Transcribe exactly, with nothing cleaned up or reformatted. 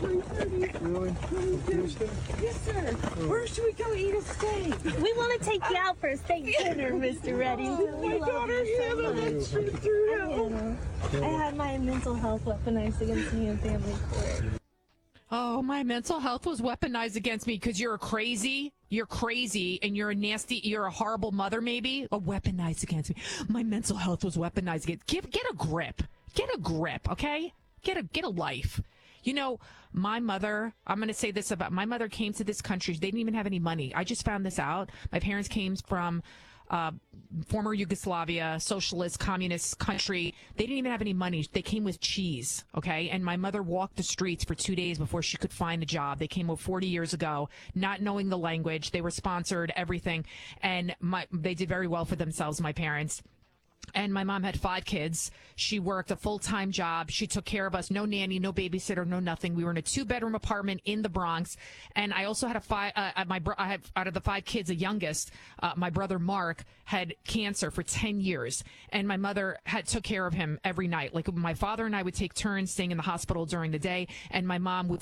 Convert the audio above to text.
three thirty. Really? Yes, sir. Where should we go eat a steak? We want to take you out for a steak dinner, Mister Reddington. Oh, We my love daughter you so Hannah, much. that's true through hell. Hannah, I had my mental health weaponized against me in family court. Oh, my mental health was weaponized against me because you're crazy. You're crazy and you're a nasty, you're a horrible mother, maybe. Oh, weaponized against me. My mental health was weaponized against Get, get a grip. Get a grip, okay? Get a get a life. You know, my mother, I'm going to say this about my mother came to this country. They didn't even have any money. I just found this out. My parents came from uh, former Yugoslavia, socialist, communist country. They didn't even have any money. They came with cheese, okay? And my mother walked the streets for two days before she could find a job. They came over forty years ago, not knowing the language. They were sponsored, everything. And my they did very well for themselves, my parents. And my mom had five kids. She worked a full-time job. She took care of us. No nanny, no babysitter, no nothing. We were in a two-bedroom apartment in the Bronx. And I also had a five. Uh, my bro- I had out of the five kids, the youngest, uh, my brother Mark had cancer for ten years, and my mother had took care of him every night. Like my father and I would take turns staying in the hospital during the day, and my mom would